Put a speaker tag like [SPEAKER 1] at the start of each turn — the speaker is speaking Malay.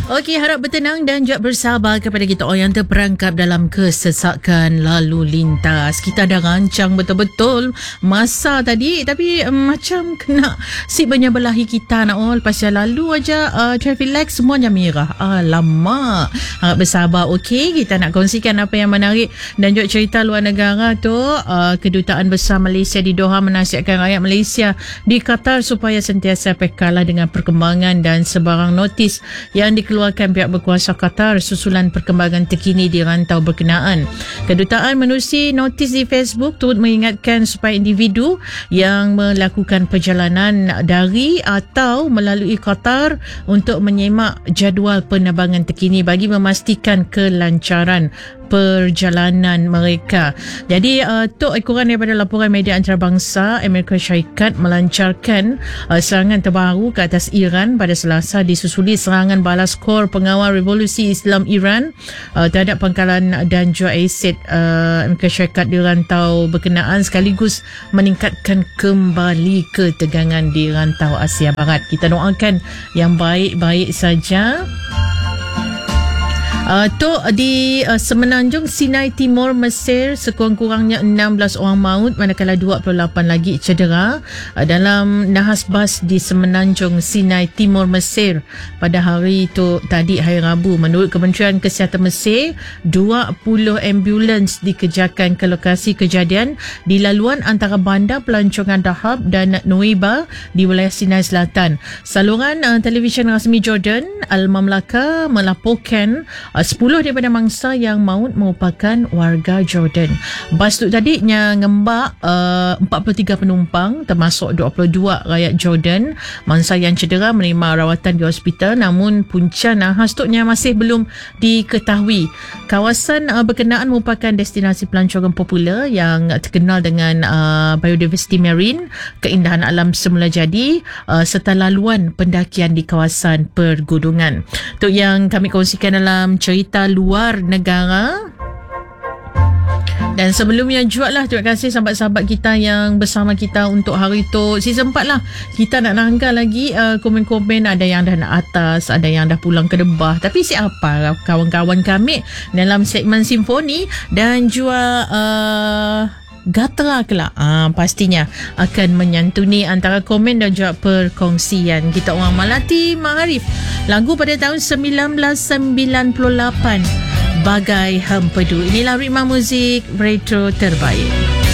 [SPEAKER 1] Okey, harap bertenang dan juga bersabar kepada kita orang yang terperangkap dalam kesesakan lalu lintas. Kita dah rancang betul-betul masa tadi, tapi macam kena si benyabelahi kita nak all. Pasal lalu aja traffic light semuanya merah. Lama. Harap bersabar. Okey, kita nak kongsikan apa yang menarik dan juga cerita luar negara tu. Kedutaan Besar Malaysia di Doha menasihatkan rakyat Malaysia di Qatar supaya sentiasa pekalah dengan perkembangan dan sebarang notis yang dikeluarkan pihak berkuasa Qatar susulan perkembangan terkini di rantau berkenaan. Kedutaan menerusi notis di Facebook turut mengingatkan supaya individu yang melakukan perjalanan dari atau melalui Qatar untuk menyemak jadual penerbangan terkini bagi memastikan kelancaran perjalanan mereka. Jadi Tok ekoran daripada laporan media antarabangsa, Amerika Syarikat melancarkan serangan terbaru ke atas Iran pada Selasa disusuli serangan balas Kor Pengawal Revolusi Islam Iran terhadap pangkalan dan juga aset Amerika Syarikat di rantau berkenaan, sekaligus meningkatkan kembali ketegangan di rantau Asia Barat. Kita doakan yang baik-baik saja. Di Semenanjung Sinai Timur Mesir, sekurang-kurangnya 16 orang maut manakala 28 lagi cedera dalam nahas bas di Semenanjung Sinai Timur Mesir pada hari itu tadi, hari Rabu. Menurut Kementerian Kesihatan Mesir, 20 ambulans dikejarkan ke lokasi kejadian di laluan antara bandar pelancongan Dahab dan Nuweiba di wilayah Sinai Selatan. Saluran televisyen rasmi Jordan Al-Mamlaka melaporkan 10 daripada mangsa yang maut merupakan warga Jordan. Bas tu tadinya ngembak 43 penumpang termasuk 22 rakyat Jordan. Mangsa yang cedera menerima rawatan di hospital, namun punca nahas tuknya masih belum diketahui. Kawasan berkenaan merupakan destinasi pelancongan popular yang terkenal dengan biodiversity marine, keindahan alam semula jadi, serta laluan pendakian di kawasan pergunungan. Itu yang kami kongsikan dalam cerita luar negara. Dan sebelumnya juga lah, terima kasih sahabat-sahabat kita yang bersama kita untuk hari tu season 4 lah. Kita nak langgar lagi komen-komen. Ada yang dah nak atas, ada yang dah pulang ke Debah. Tapi siapa kawan-kawan kami dalam segmen simfoni dan juga Gatra kelak pastinya akan menyantuni antara komen dan juga perkongsian kita orang Malati Ma'arif. Lagu pada tahun 1998, Bagai Hempedu. Inilah ritma muzik retro terbaik.